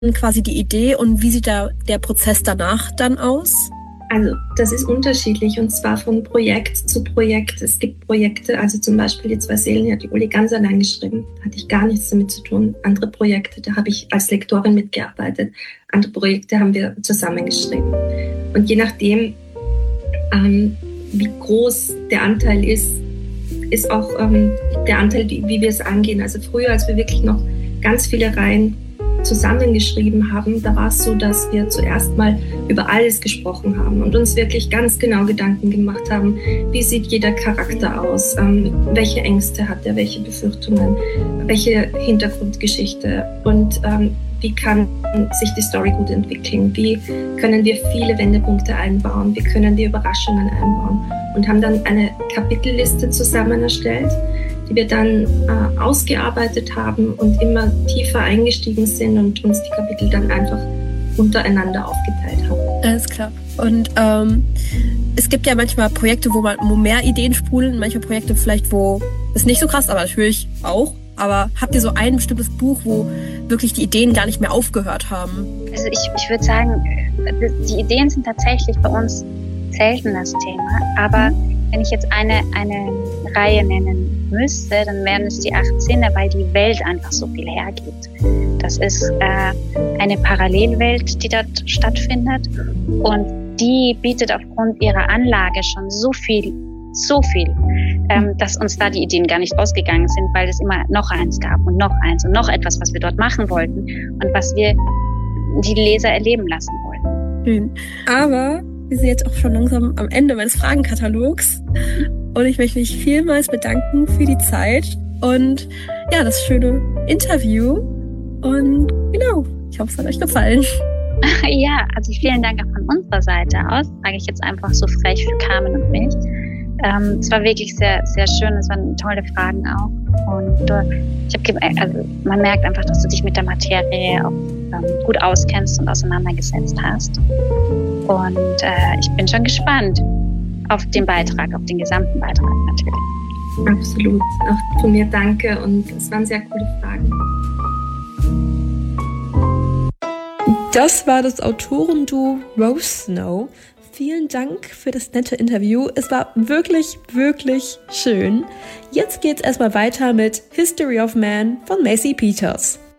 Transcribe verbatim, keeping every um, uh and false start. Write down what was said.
quasi die Idee und wie sieht da der Prozess danach dann aus? Also das ist unterschiedlich und zwar von Projekt zu Projekt. Es gibt Projekte, also zum Beispiel die zwei Seelen, die hat die Uli ganz allein geschrieben. Da hatte ich gar nichts damit zu tun. Andere Projekte, da habe ich als Lektorin mitgearbeitet. Andere Projekte haben wir zusammengeschrieben. Und je nachdem, ähm, wie groß der Anteil ist, ist auch ähm, der Anteil, wie, wie wir es angehen. Also früher, als wir wirklich noch ganz viele Reihen zusammengeschrieben haben, da war es so, dass wir zuerst mal über alles gesprochen haben und uns wirklich ganz genau Gedanken gemacht haben, wie sieht jeder Charakter aus, ähm, welche Ängste hat er, welche Befürchtungen, welche Hintergrundgeschichte und ähm, wie kann sich die Story gut entwickeln, wie können wir viele Wendepunkte einbauen, wie können wir Überraschungen einbauen und haben dann eine Kapitelliste zusammen erstellt, die wir dann äh, ausgearbeitet haben und immer tiefer eingestiegen sind und uns die Kapitel dann einfach untereinander aufgeteilt haben. Alles klar. Und ähm, es gibt ja manchmal Projekte, wo man wo mehr Ideen sprudeln, manchmal Projekte vielleicht, wo es nicht so krass, aber natürlich auch. Aber habt ihr so ein bestimmtes Buch, wo wirklich die Ideen gar nicht mehr aufgehört haben? Also ich, ich würde sagen, die Ideen sind tatsächlich bei uns selten das Thema, aber wenn ich jetzt eine, eine Reihe nennen müsste, dann wären es die achtzehner, weil die Welt einfach so viel hergibt. Das ist äh, eine Parallelwelt, die dort stattfindet und die bietet aufgrund ihrer Anlage schon so viel, so viel, ähm, dass uns da die Ideen gar nicht ausgegangen sind, weil es immer noch eins gab und noch eins und noch etwas, was wir dort machen wollten und was wir die Leser erleben lassen wollten. Schön. Aber wir sind jetzt auch schon langsam am Ende meines Fragenkatalogs und ich möchte mich vielmals bedanken für die Zeit und ja, das schöne Interview und genau, ich hoffe, es hat euch gefallen. Ja, also vielen Dank auch von unserer Seite aus, sage ich jetzt einfach so frech für Carmen und mich. Ähm, es war wirklich sehr, sehr schön, es waren tolle Fragen auch und äh, ich habe, also man merkt einfach, dass du dich mit der Materie auch ähm, gut auskennst und auseinandergesetzt hast. Und äh, ich bin schon gespannt auf den Beitrag, auf den gesamten Beitrag natürlich. Absolut. Auch von mir danke und es waren sehr coole Fragen. Das war das Autorenduo Rose Snow. Vielen Dank für das nette Interview. Es war wirklich, wirklich schön. Jetzt geht's erstmal weiter mit History of Man von Macy Peters.